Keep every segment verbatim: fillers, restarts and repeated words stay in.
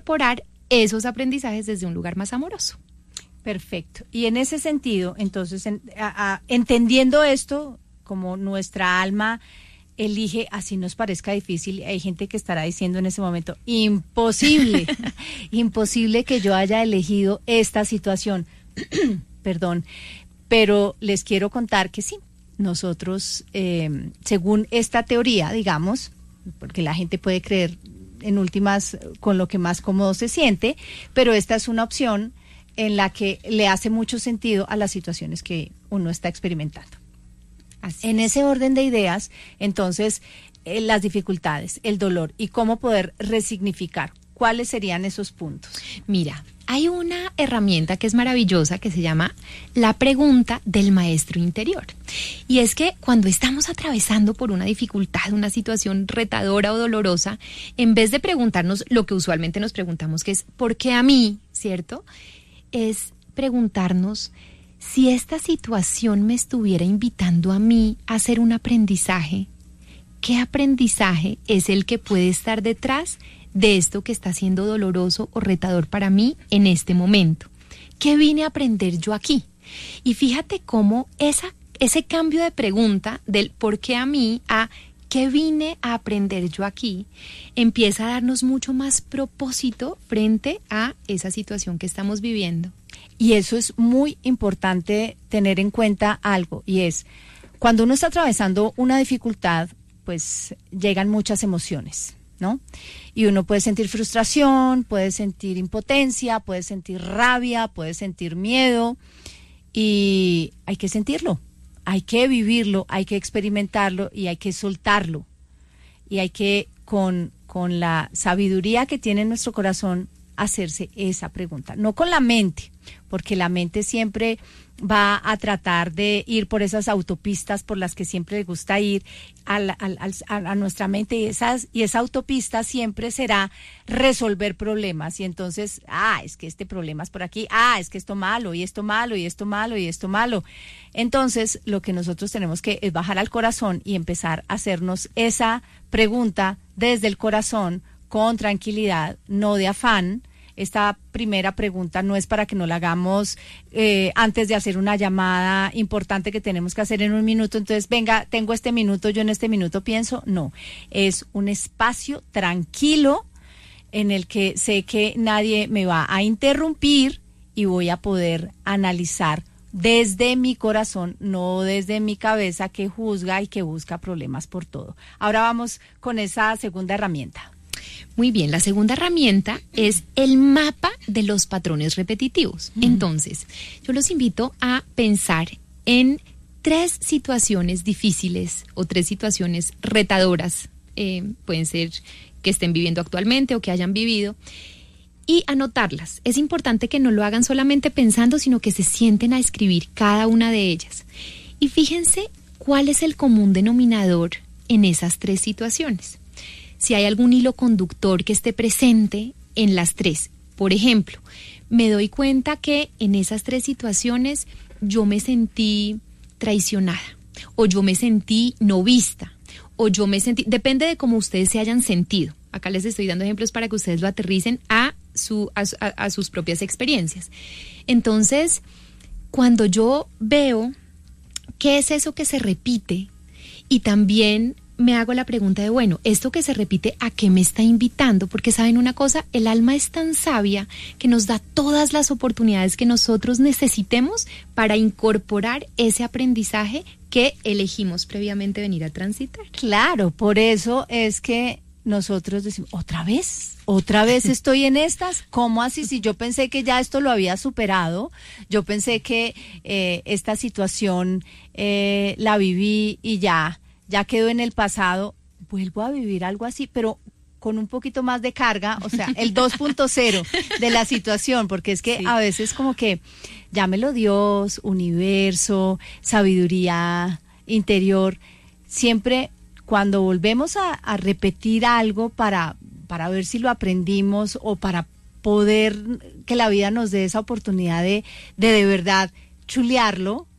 incorporar esos aprendizajes desde un lugar más amoroso. Perfecto. Y en ese sentido, entonces, en, a, a, entendiendo esto, como nuestra alma elige, así nos parezca difícil, hay gente que estará diciendo en ese momento, imposible, imposible que yo haya elegido esta situación, perdón, pero les quiero contar que sí, nosotros, eh, según esta teoría, digamos, porque la gente puede creer en últimas con lo que más cómodo se siente, pero esta es una opción en la que le hace mucho sentido a las situaciones que uno está experimentando. Así en es. Ese orden de ideas, entonces, eh, las dificultades, el dolor y cómo poder resignificar, ¿cuáles serían esos puntos? Mira, hay una herramienta que es maravillosa que se llama la pregunta del maestro interior. Y es que cuando estamos atravesando por una dificultad, una situación retadora o dolorosa, en vez de preguntarnos lo que usualmente nos preguntamos, que es ¿por qué a mí? ¿Cierto? Es preguntarnos si esta situación me estuviera invitando a mí a hacer un aprendizaje, ¿qué aprendizaje es el que puede estar detrás de esto que está siendo doloroso o retador para mí en este momento? ¿Qué vine a aprender yo aquí? Y fíjate cómo esa, ese cambio de pregunta del ¿por qué a mí? A ¿qué vine a aprender yo aquí? Empieza a darnos mucho más propósito frente a esa situación que estamos viviendo. Y eso es muy importante tener en cuenta algo, y es, cuando uno está atravesando una dificultad, pues llegan muchas emociones, ¿no? Y uno puede sentir frustración, puede sentir impotencia, puede sentir rabia, puede sentir miedo, y hay que sentirlo, hay que vivirlo, hay que experimentarlo y hay que soltarlo. Y hay que, con, con la sabiduría que tiene nuestro corazón, hacerse esa pregunta, no con la mente, porque la mente siempre va a tratar de ir por esas autopistas por las que siempre le gusta ir a, la, a, a, a nuestra mente, y, esas, y esa autopista siempre será resolver problemas, y entonces, ah, es que este problema es por aquí, ah, es que esto malo, y esto malo, y esto malo, y esto malo. Entonces, lo que nosotros tenemos que es bajar al corazón y empezar a hacernos esa pregunta desde el corazón, con tranquilidad, no de afán. Esta primera pregunta no es para que no la hagamos eh, antes de hacer una llamada importante que tenemos que hacer en un minuto. Entonces, venga, tengo este minuto, yo en este minuto pienso. No, es un espacio tranquilo en el que sé que nadie me va a interrumpir y voy a poder analizar desde mi corazón, no desde mi cabeza que juzga y que busca problemas por todo. Ahora vamos con esa segunda herramienta. Muy bien, la segunda herramienta es el mapa de los patrones repetitivos. Mm. Entonces, yo los invito a pensar en tres situaciones difíciles o tres situaciones retadoras, eh, pueden ser que estén viviendo actualmente o que hayan vivido, y anotarlas. Es importante que no lo hagan solamente pensando, sino que se sienten a escribir cada una de ellas. Y fíjense cuál es el común denominador en esas tres situaciones. Si hay algún hilo conductor que esté presente en las tres. Por ejemplo, me doy cuenta que en esas tres situaciones yo me sentí traicionada, o yo me sentí no vista, o yo me sentí, depende de cómo ustedes se hayan sentido. Acá les estoy dando ejemplos para que ustedes lo aterricen a, su, a, a, a sus propias experiencias. Entonces, cuando yo veo qué es eso que se repite, y también me hago la pregunta de, bueno, esto que se repite, ¿a qué me está invitando? Porque ¿saben una cosa? El alma es tan sabia que nos da todas las oportunidades que nosotros necesitemos para incorporar ese aprendizaje que elegimos previamente venir a transitar. Claro, por eso es que nosotros decimos, ¿otra vez? ¿Otra vez estoy en estas? ¿Cómo así? Si yo pensé que ya esto lo había superado, yo pensé que eh, esta situación eh, la viví y ya... ya quedó en el pasado, vuelvo a vivir algo así, pero con un poquito más de carga, o sea, el dos punto cero de la situación, porque es que sí, a veces como que llámelo Dios, universo, sabiduría interior, siempre cuando volvemos a, a repetir algo para, para ver si lo aprendimos o para poder que la vida nos dé esa oportunidad de de, de verdad chulearlo,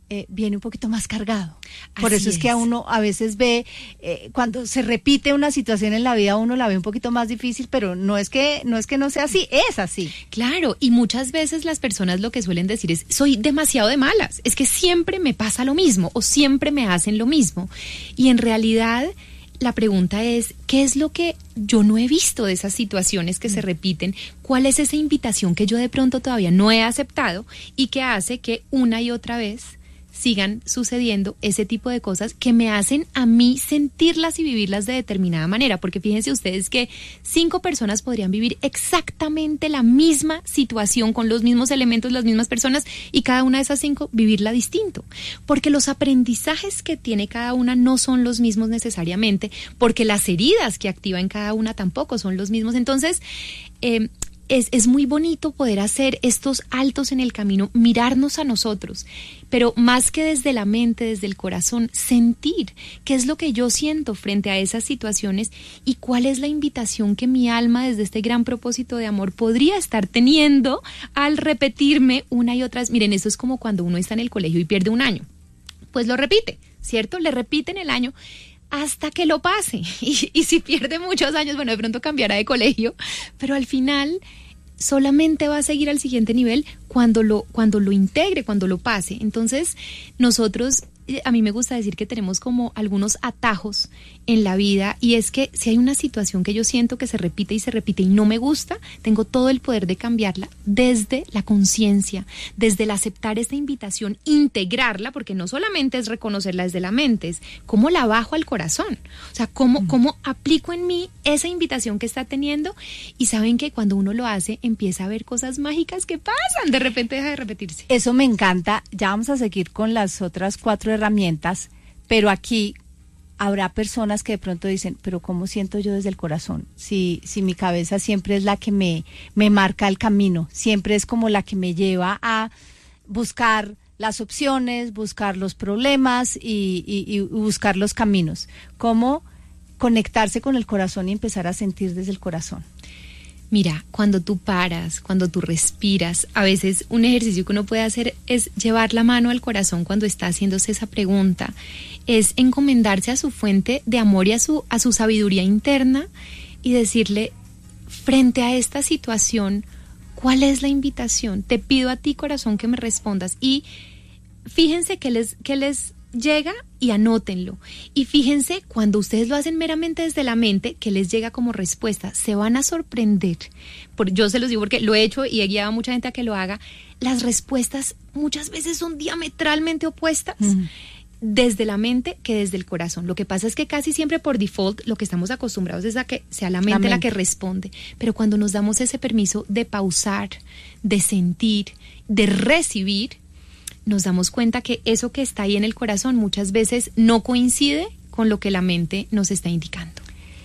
eh, viene un poquito más cargado. Por Así eso es, es que a uno a veces ve, eh, cuando se repite una situación en la vida, uno la ve un poquito más difícil, pero no es que no es que no sea así, es así. Claro, y muchas veces las personas lo que suelen decir es, soy demasiado de malas, es que siempre me pasa lo mismo o siempre me hacen lo mismo. Y en realidad la pregunta es, ¿qué es lo que yo no he visto de esas situaciones que se repiten? ¿Cuál es esa invitación que yo de pronto todavía no he aceptado y que hace que una y otra vez sigan sucediendo ese tipo de cosas que me hacen a mí sentirlas y vivirlas de determinada manera? Porque fíjense ustedes que cinco personas podrían vivir exactamente la misma situación con los mismos elementos, las mismas personas, y cada una de esas cinco vivirla distinto. Porque los aprendizajes que tiene cada una no son los mismos necesariamente, porque las heridas que activa en cada una tampoco son los mismos. Entonces, eh, Es, es muy bonito poder hacer estos altos en el camino, mirarnos a nosotros, pero más que desde la mente, desde el corazón, sentir qué es lo que yo siento frente a esas situaciones y cuál es la invitación que mi alma desde este gran propósito de amor podría estar teniendo al repetirme una y otra vez. Miren, eso es como cuando uno está en el colegio y pierde un año, pues lo repite, ¿cierto? Le repiten el año hasta que lo pase, y, y si pierde muchos años, bueno, de pronto cambiará de colegio, pero al final solamente va a seguir al siguiente nivel cuando lo, cuando lo integre, cuando lo pase. Entonces, nosotros, a mí me gusta decir que tenemos como algunos atajos en la vida, y es que si hay una situación que yo siento que se repite y se repite y no me gusta, tengo todo el poder de cambiarla desde la conciencia, desde el aceptar esta invitación, integrarla, porque no solamente es reconocerla desde la mente, es cómo la bajo al corazón, o sea, cómo, cómo aplico en mí esa invitación que está teniendo. Y saben que cuando uno lo hace, empieza a ver cosas mágicas que pasan, de repente deja de repetirse. Eso me encanta. Ya vamos a seguir con las otras cuatro herramientas, pero aquí habrá personas que de pronto dicen, pero ¿cómo siento yo desde el corazón? Si, si mi cabeza siempre es la que me, me marca el camino, siempre es como la que me lleva a buscar las opciones, buscar los problemas y, y, y buscar los caminos. ¿Cómo conectarse con el corazón y empezar a sentir desde el corazón? Mira, cuando tú paras, cuando tú respiras, a veces un ejercicio que uno puede hacer es llevar la mano al corazón cuando está haciéndose esa pregunta, es encomendarse a su fuente de amor y a su, a su sabiduría interna y decirle, frente a esta situación, ¿cuál es la invitación? Te pido a ti, corazón, que me respondas. Y fíjense que les, que les llega y anótenlo. Y fíjense, cuando ustedes lo hacen meramente desde la mente, que les llega como respuesta, se van a sorprender. Por, yo se los digo porque lo he hecho y he guiado a mucha gente a que lo haga. Las respuestas muchas veces son diametralmente opuestas. Uh-huh. Desde la mente que desde el corazón. Lo que pasa es que casi siempre por default lo que estamos acostumbrados es a que sea la mente, la mente la que responde. Pero cuando nos damos ese permiso de pausar, de sentir, de recibir, nos damos cuenta que eso que está ahí en el corazón muchas veces no coincide con lo que la mente nos está indicando.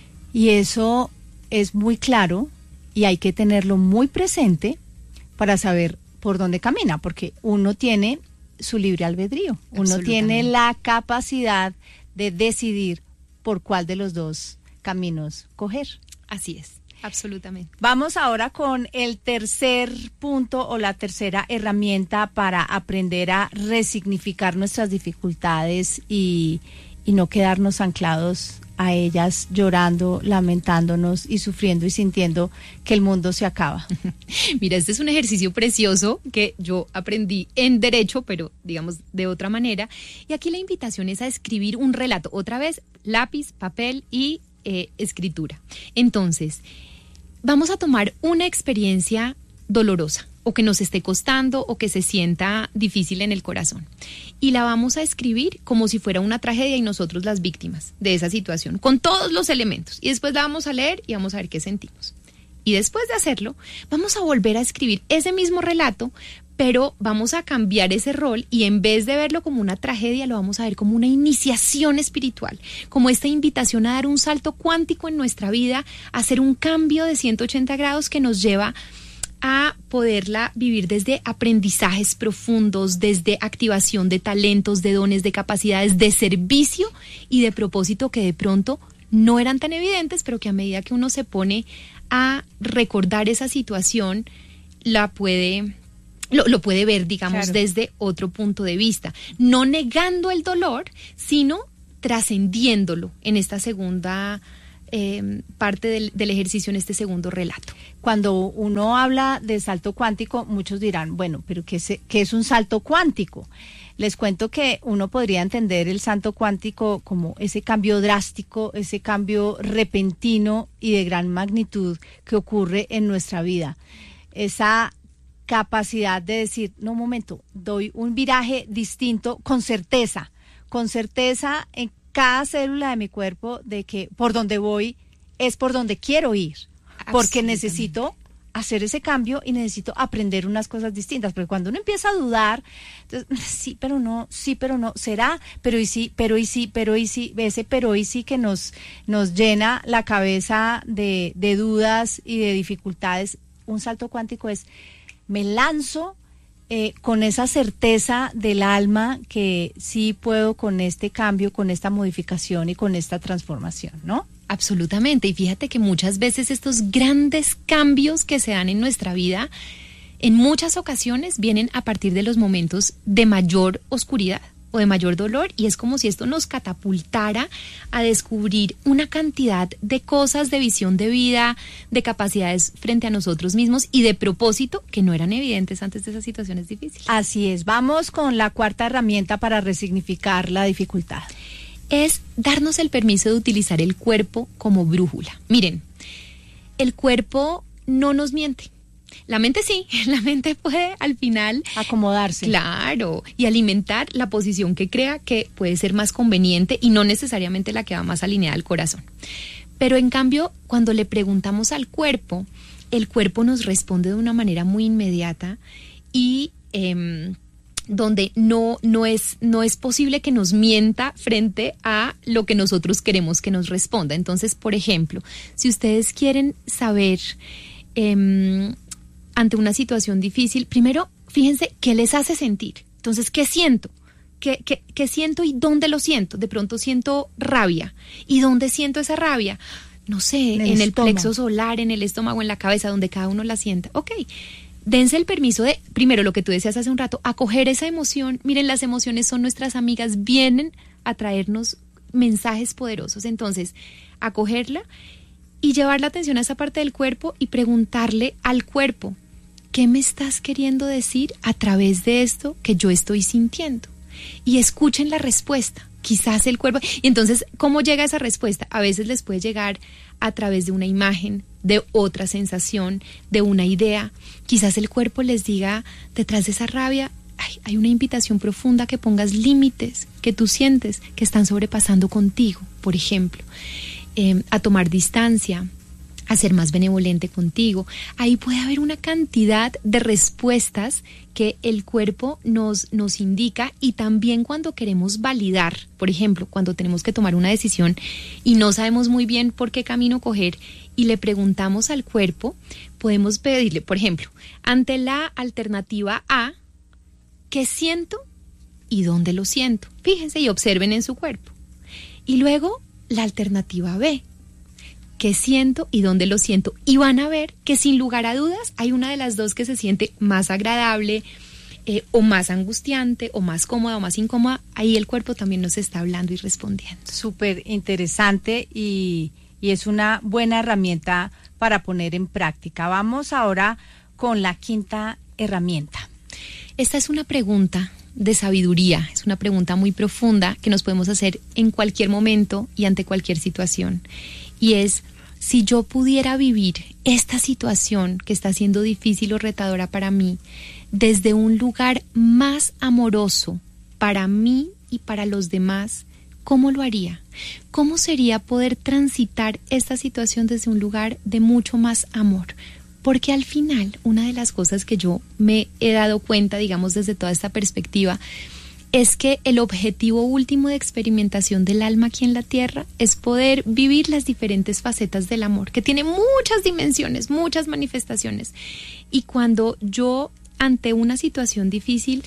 Y eso es muy claro y hay que tenerlo muy presente para saber por dónde camina, porque uno tiene su libre albedrío, uno tiene la capacidad de decidir por cuál de los dos caminos coger. Así es. Absolutamente. Vamos ahora con el tercer punto o la tercera herramienta para aprender a resignificar nuestras dificultades y, y no quedarnos anclados a ellas, llorando, lamentándonos y sufriendo y sintiendo que el mundo se acaba. Mira, este es un ejercicio precioso que yo aprendí en derecho, pero digamos de otra manera. Y aquí la invitación es a escribir un relato. Otra vez, lápiz, papel y eh, escritura. Entonces, vamos a tomar una experiencia dolorosa o que nos esté costando o que se sienta difícil en el corazón y la vamos a escribir como si fuera una tragedia y nosotros las víctimas de esa situación, con todos los elementos, y después la vamos a leer y vamos a ver qué sentimos. Y después de hacerlo, vamos a volver a escribir ese mismo relato, pero vamos a cambiar ese rol y en vez de verlo como una tragedia, lo vamos a ver como una iniciación espiritual, como esta invitación a dar un salto cuántico en nuestra vida, a hacer un cambio de ciento ochenta grados que nos lleva a poderla vivir desde aprendizajes profundos, desde activación de talentos, de dones, de capacidades, de servicio y de propósito que de pronto no eran tan evidentes, pero que a medida que uno se pone a recordar esa situación, la puede... lo, lo puede ver, digamos, claro, desde otro punto de vista, no negando el dolor, sino trascendiéndolo en esta segunda eh, parte del, del ejercicio, en este segundo relato. Cuando uno habla de salto cuántico, muchos dirán, bueno, pero ¿qué es, qué es un salto cuántico? Les cuento que uno podría entender el salto cuántico como ese cambio drástico, ese cambio repentino y de gran magnitud que ocurre en nuestra vida. Esa capacidad de decir, no, un momento, doy un viraje distinto con certeza, con certeza en cada célula de mi cuerpo de que por donde voy es por donde quiero ir, porque necesito hacer ese cambio y necesito aprender unas cosas distintas, porque cuando uno empieza a dudar, entonces, sí, pero no, sí, pero no, será, pero y sí, pero y sí, pero y sí, ese pero y sí que nos, nos llena la cabeza de, de dudas y de dificultades. Un salto cuántico es, me lanzo eh, con esa certeza del alma que sí puedo con este cambio, con esta modificación y con esta transformación, ¿no? Absolutamente, y fíjate que muchas veces estos grandes cambios que se dan en nuestra vida, en muchas ocasiones vienen a partir de los momentos de mayor oscuridad o de mayor dolor, y es como si esto nos catapultara a descubrir una cantidad de cosas, de visión de vida, de capacidades frente a nosotros mismos y de propósito que no eran evidentes antes de esas situaciones difíciles. Así es, vamos con la cuarta herramienta para resignificar la dificultad. Es darnos el permiso de utilizar el cuerpo como brújula. Miren, el cuerpo no nos miente. La mente sí, la mente puede al final acomodarse. Claro, y alimentar la posición que crea que puede ser más conveniente y no necesariamente la que va más alineada al corazón. Pero en cambio, cuando le preguntamos al cuerpo, el cuerpo nos responde de una manera muy inmediata y eh, donde no, no es, no es posible que nos mienta frente a lo que nosotros queremos que nos responda. Entonces, por ejemplo, si ustedes quieren saber eh, ante una situación difícil, primero fíjense qué les hace sentir. Entonces, ¿qué siento? ¿Qué, qué, qué siento y dónde lo siento? De pronto siento rabia. ¿Y dónde siento esa rabia? No sé, en el, en el plexo solar, en el estómago, en la cabeza, donde cada uno la sienta. Ok, dense el permiso de, primero, lo que tú decías hace un rato, acoger esa emoción. Miren, las emociones son nuestras amigas, vienen a traernos mensajes poderosos. Entonces, acogerla y llevar la atención a esa parte del cuerpo y preguntarle al cuerpo, ¿qué me estás queriendo decir a través de esto que yo estoy sintiendo? Y escuchen la respuesta. Quizás el cuerpo... Y entonces, ¿cómo llega esa respuesta? A veces les puede llegar a través de una imagen, de otra sensación, de una idea. Quizás el cuerpo les diga, detrás de esa rabia, ay, hay una invitación profunda, que pongas límites que tú sientes que están sobrepasando contigo, por ejemplo. Eh, a tomar distancia, a ser más benevolente contigo. Ahí puede haber una cantidad de respuestas que el cuerpo nos, nos indica, y también cuando queremos validar, por ejemplo, cuando tenemos que tomar una decisión y no sabemos muy bien por qué camino coger y le preguntamos al cuerpo, podemos pedirle, por ejemplo, ante la alternativa A, ¿qué siento y dónde lo siento? Fíjense y observen en su cuerpo. Y luego la alternativa B, ¿qué siento y dónde lo siento? Y van a ver que sin lugar a dudas hay una de las dos que se siente más agradable eh, o más angustiante o más cómoda o más incómoda. Ahí el cuerpo también nos está hablando y respondiendo. Súper interesante y, y es una buena herramienta para poner en práctica. Vamos ahora con la quinta herramienta. Esta es una pregunta de sabiduría, es una pregunta muy profunda que nos podemos hacer en cualquier momento y ante cualquier situación. Y es, si yo pudiera vivir esta situación que está siendo difícil o retadora para mí, desde un lugar más amoroso para mí y para los demás, ¿cómo lo haría? ¿Cómo sería poder transitar esta situación desde un lugar de mucho más amor? Porque al final, una de las cosas que yo me he dado cuenta, digamos, desde toda esta perspectiva, es que el objetivo último de experimentación del alma aquí en la tierra es poder vivir las diferentes facetas del amor, que tiene muchas dimensiones, muchas manifestaciones. Y cuando yo, ante una situación difícil,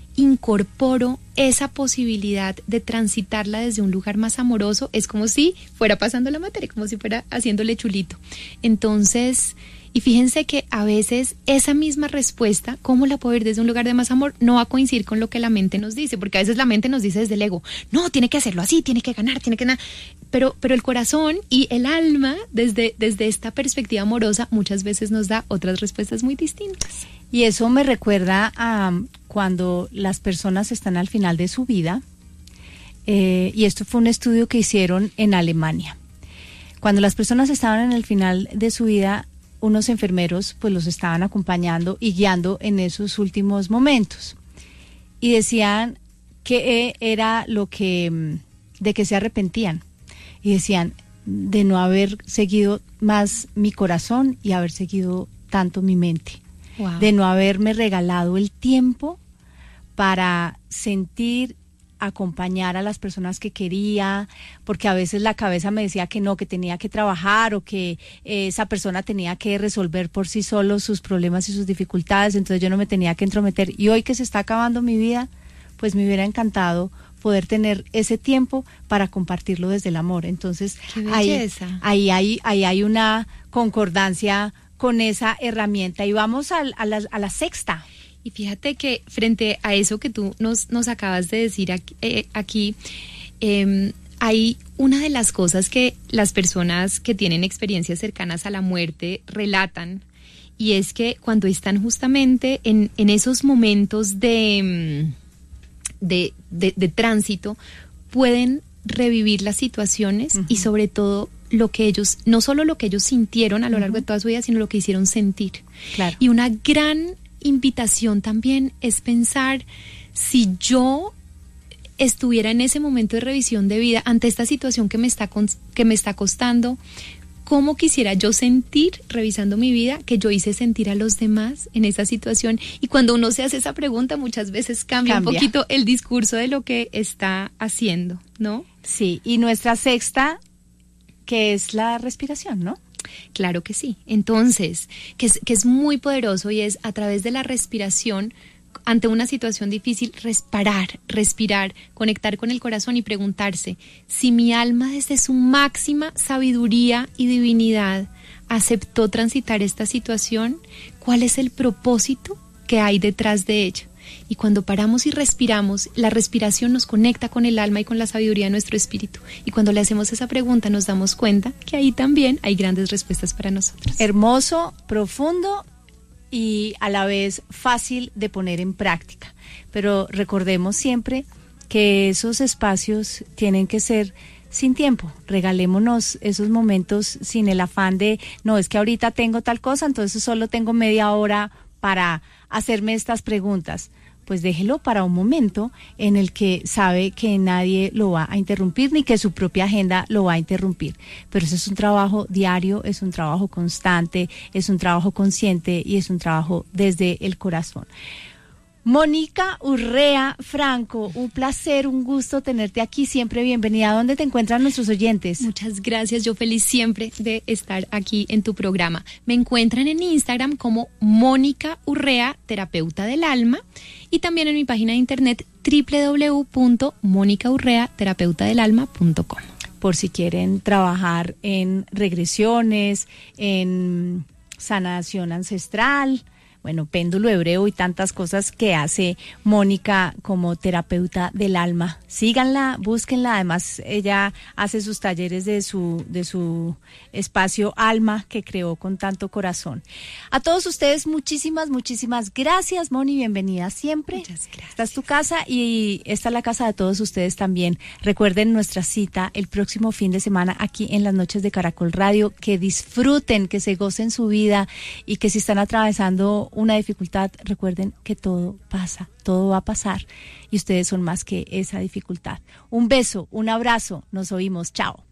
incorporo esa posibilidad de transitarla desde un lugar más amoroso, es como si fuera pasando la materia, como si fuera haciéndole chulito. Entonces, Y fíjense que a veces esa misma respuesta, ¿cómo la puedo ver desde un lugar de más amor? No va a coincidir con lo que la mente nos dice, porque a veces la mente nos dice desde el ego, no, tiene que hacerlo así, tiene que ganar, tiene que ganar. Pero, pero el corazón y el alma, desde, desde esta perspectiva amorosa, muchas veces nos da otras respuestas muy distintas. Y eso me recuerda a um, cuando las personas están al final de su vida, eh, y esto fue un estudio que hicieron en Alemania. Cuando las personas estaban en el final de su vida, unos enfermeros pues los estaban acompañando y guiando en esos últimos momentos. Y decían que era lo que, de que se arrepentían. Y decían, de no haber seguido más mi corazón y haber seguido tanto mi mente. Wow. De no haberme regalado el tiempo para sentir, acompañar a las personas que quería, porque a veces la cabeza me decía que no, que tenía que trabajar o que eh, esa persona tenía que resolver por sí solo sus problemas y sus dificultades, entonces yo no me tenía que entrometer. Y hoy que se está acabando mi vida, pues me hubiera encantado poder tener ese tiempo para compartirlo desde el amor. Entonces ahí, ahí, ahí, ahí hay una concordancia con esa herramienta. Y vamos a, a, la, a la sexta. Y fíjate que frente a eso que tú nos, nos acabas de decir aquí, eh, aquí eh, hay una de las cosas que las personas que tienen experiencias cercanas a la muerte relatan, y es que cuando están justamente en, en esos momentos de, de, de, de tránsito, pueden revivir las situaciones uh-huh. y sobre todo lo que ellos, no solo lo que ellos sintieron a lo largo uh-huh. de toda su vida, sino lo que hicieron sentir. Claro. Y una gran invitación también es pensar, si yo estuviera en ese momento de revisión de vida ante esta situación que me está con, que me está costando, ¿cómo quisiera yo sentir revisando mi vida que yo hice sentir a los demás en esa situación? Y cuando uno se hace esa pregunta, muchas veces cambia, cambia. un poquito el discurso de lo que está haciendo, ¿no? Sí, y nuestra sexta, que es la respiración, ¿no? Claro que sí. Entonces, que es, que es muy poderoso, y es a través de la respiración, ante una situación difícil, respirar, respirar, conectar con el corazón y preguntarse si mi alma desde su máxima sabiduría y divinidad aceptó transitar esta situación, ¿cuál es el propósito que hay detrás de ella? Y cuando paramos y respiramos, la respiración nos conecta con el alma y con la sabiduría de nuestro espíritu. Y cuando le hacemos esa pregunta, nos damos cuenta que ahí también hay grandes respuestas para nosotros. Hermoso, profundo y a la vez fácil de poner en práctica. Pero recordemos siempre que esos espacios tienen que ser sin tiempo. Regalémonos esos momentos sin el afán de, no, es que ahorita tengo tal cosa, entonces solo tengo media hora para hacerme estas preguntas. Pues déjelo para un momento en el que sabe que nadie lo va a interrumpir ni que su propia agenda lo va a interrumpir. Pero eso es un trabajo diario, es un trabajo constante, es un trabajo consciente y es un trabajo desde el corazón. Mónica Urrea Franco, un placer, un gusto tenerte aquí, siempre bienvenida. ¿Dónde te encuentran nuestros oyentes? Muchas gracias, yo feliz siempre de estar aquí en tu programa. Me encuentran en Instagram como Mónica Urrea, terapeuta del alma, y también en mi página de internet doble u doble u doble u punto mónica urrea terapeuta del alma punto com. Por si quieren trabajar en regresiones, en sanación ancestral, bueno, péndulo hebreo y tantas cosas que hace Mónica como terapeuta del alma. Síganla, búsquenla. Además, ella hace sus talleres de su de su espacio Alma, que creó con tanto corazón. A todos ustedes, muchísimas, muchísimas gracias, Moni, bienvenida siempre. Muchas gracias. Esta es tu casa y esta es la casa de todos ustedes también. Recuerden nuestra cita el próximo fin de semana aquí en las noches de Caracol Radio. Que disfruten, que se gocen su vida y que si están atravesando una dificultad, recuerden que todo pasa, todo va a pasar y ustedes son más que esa dificultad. Un beso, un abrazo, nos oímos, chao.